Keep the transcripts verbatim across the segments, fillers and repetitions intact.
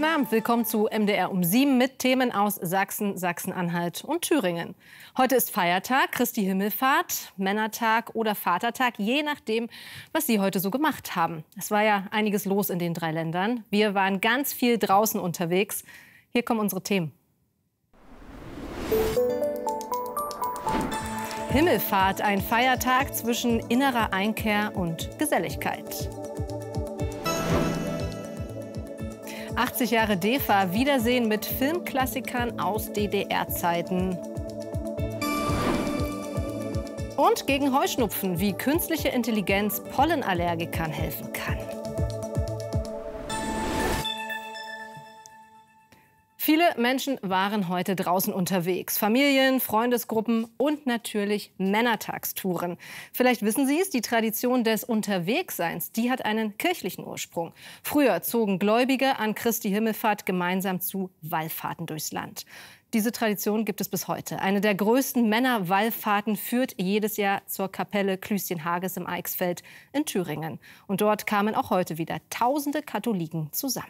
Abend, willkommen zu M D R um sieben mit Themen aus Sachsen, Sachsen-Anhalt und Thüringen. Heute ist Feiertag, Christi Himmelfahrt, Männertag oder Vatertag, je nachdem, was Sie heute so gemacht haben. Es war ja einiges los in den drei Ländern. Wir waren ganz viel draußen unterwegs. Hier kommen unsere Themen. Himmelfahrt, ein Feiertag zwischen innerer Einkehr und Geselligkeit. achtzig Jahre DEFA, Wiedersehen mit Filmklassikern aus D D R-Zeiten. Und gegen Heuschnupfen, wie künstliche Intelligenz Pollenallergikern helfen kann. Viele Menschen waren heute draußen unterwegs. Familien, Freundesgruppen und natürlich Männertagstouren. Vielleicht wissen Sie es, die Tradition des Unterwegsseins, die hat einen kirchlichen Ursprung. Früher zogen Gläubige an Christi Himmelfahrt gemeinsam zu Wallfahrten durchs Land. Diese Tradition gibt es bis heute. Eine der größten Männerwallfahrten führt jedes Jahr zur Kapelle Klüschen-Hages im Eichsfeld in Thüringen. Und dort kamen auch heute wieder tausende Katholiken zusammen.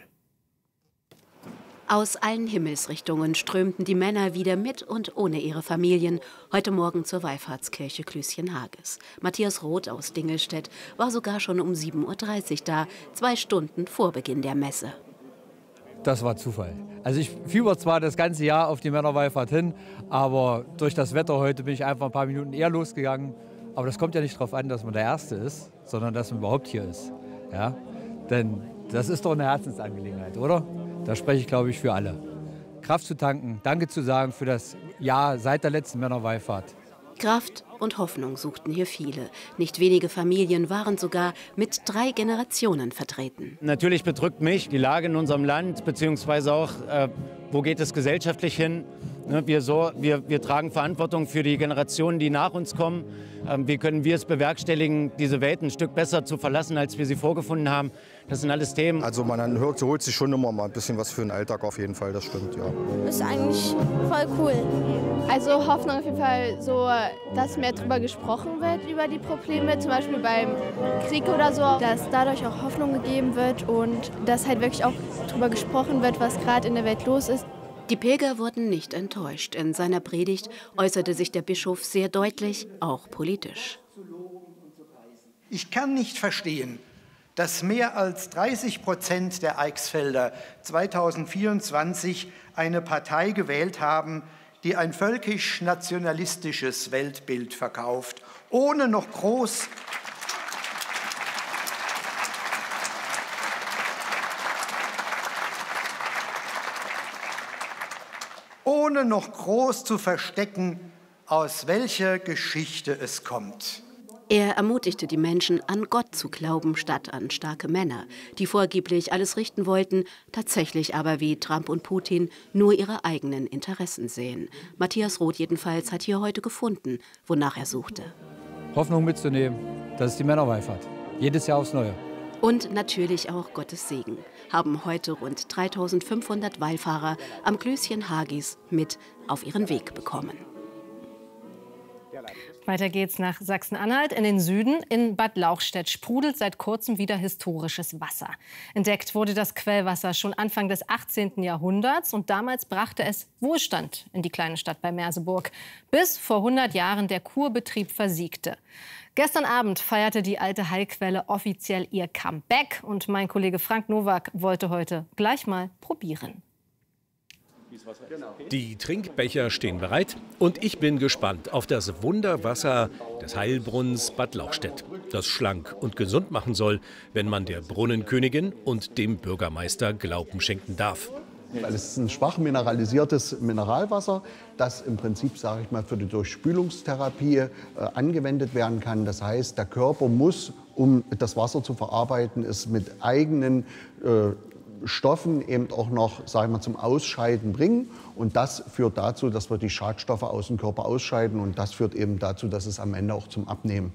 Aus allen Himmelsrichtungen strömten die Männer wieder mit und ohne ihre Familien heute Morgen zur Wallfahrtskirche Klüschen-Hages. Matthias Roth aus Dingelstedt war sogar schon um sieben Uhr dreißig da, zwei Stunden vor Beginn der Messe. Das war Zufall. Also ich fieber zwar das ganze Jahr auf die Männerwallfahrt hin, aber durch das Wetter heute bin ich einfach ein paar Minuten eher losgegangen. Aber das kommt ja nicht darauf an, dass man der Erste ist, sondern dass man überhaupt hier ist. Ja? Denn das ist doch eine Herzensangelegenheit, oder? Da spreche ich, glaube ich, für alle. Kraft zu tanken, Danke zu sagen für das Jahr seit der letzten Männerwallfahrt. Kraft und Hoffnung suchten hier viele. Nicht wenige Familien waren sogar mit drei Generationen vertreten. Natürlich bedrückt mich die Lage in unserem Land, beziehungsweise auch, äh, wo geht es gesellschaftlich hin. Wir, so, wir, wir tragen Verantwortung für die Generationen, die nach uns kommen. Ähm, wie können wir es bewerkstelligen, diese Welt ein Stück besser zu verlassen, als wir sie vorgefunden haben? Das sind alles Themen. Also man hört, holt sich schon immer mal ein bisschen was für den Alltag auf jeden Fall, das stimmt, ja. Das ist eigentlich voll cool. Also Hoffnung auf jeden Fall so, dass mehr darüber gesprochen wird, über die Probleme, zum Beispiel beim Krieg oder so, dass dadurch auch Hoffnung gegeben wird und dass halt wirklich auch darüber gesprochen wird, was gerade in der Welt los ist. Die Pilger wurden nicht enttäuscht. In seiner Predigt äußerte sich der Bischof sehr deutlich, auch politisch. Ich kann nicht verstehen, dass mehr als dreißig Prozent der Eichsfelder zweitausendvierundzwanzig eine Partei gewählt haben, die ein völkisch-nationalistisches Weltbild verkauft, ohne noch groß ohne noch groß zu verstecken, aus welcher Geschichte es kommt. Er ermutigte die Menschen, an Gott zu glauben, statt an starke Männer, die vorgeblich alles richten wollten, tatsächlich aber wie Trump und Putin nur ihre eigenen Interessen sehen. Matthias Roth jedenfalls hat hier heute gefunden, wonach er suchte. Hoffnung mitzunehmen, das ist die Männerwallfahrt. Jedes Jahr aufs Neue. Und natürlich auch Gottes Segen haben heute rund dreitausendfünfhundert Wallfahrer am Klüschen-Hages mit auf ihren Weg bekommen. Weiter geht's nach Sachsen-Anhalt in den Süden. In Bad Lauchstädt sprudelt seit kurzem wieder historisches Wasser. Entdeckt wurde das Quellwasser schon Anfang des achtzehnten Jahrhunderts und damals brachte es Wohlstand in die kleine Stadt bei Merseburg, bis vor hundert Jahren der Kurbetrieb versiegte. Gestern Abend feierte die alte Heilquelle offiziell ihr Comeback und mein Kollege Frank Nowak wollte heute gleich mal probieren. Die Trinkbecher stehen bereit und ich bin gespannt auf das Wunderwasser des Heilbrunnens Bad Lauchstädt, das schlank und gesund machen soll, wenn man der Brunnenkönigin und dem Bürgermeister Glauben schenken darf. Weil es ist ein schwach mineralisiertes Mineralwasser, das im Prinzip, sage ich mal, für die Durchspülungstherapie äh, angewendet werden kann. Das heißt, der Körper muss, um das Wasser zu verarbeiten, es mit eigenen äh, Stoffen eben auch noch, sage ich mal, zum Ausscheiden bringen. Und das führt dazu, dass wir die Schadstoffe aus dem Körper ausscheiden. Und das führt eben dazu, dass es am Ende auch zum Abnehmen